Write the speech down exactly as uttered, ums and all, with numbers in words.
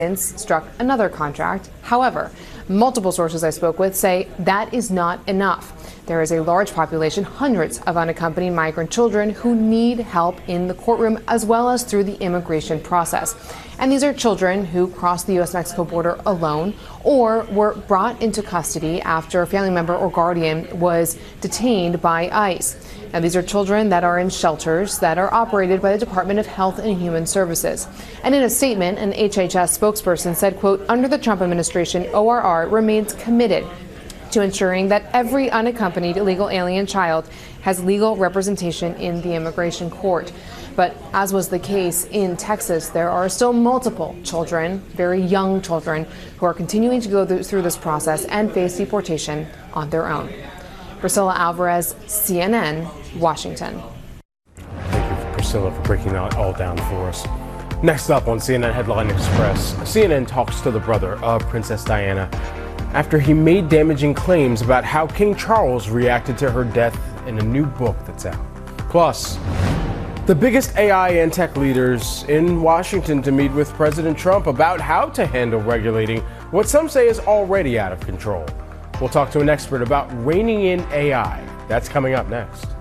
struck another contract. However, multiple sources I spoke with say that is not enough. There is a large population, hundreds of unaccompanied migrant children who need help in the courtroom as well as through the immigration process. And these are children who crossed the U S Mexico border alone or were brought into custody after a family member or guardian was detained by ICE. Now, these are children that are in shelters that are operated by the Department of Health and Human Services. And in a statement, an H H S spokesperson said, quote, under the Trump administration, O R R remains committed to ensuring that every unaccompanied illegal alien child has legal representation in the immigration court. But as was the case in Texas, there are still multiple children, very young children, who are continuing to go through this process and face deportation on their own. Priscilla Alvarez, C N N, Washington. Thank you, Priscilla, for breaking that all down for us. Next up on C N N Headline Express, C N N talks to the brother of Princess Diana after he made damaging claims about how King Charles reacted to her death in a new book that's out. Plus, the biggest A I and tech leaders in Washington to meet with President Trump about how to handle regulating what some say is already out of control. We'll talk to an expert about reining in A I. That's coming up next.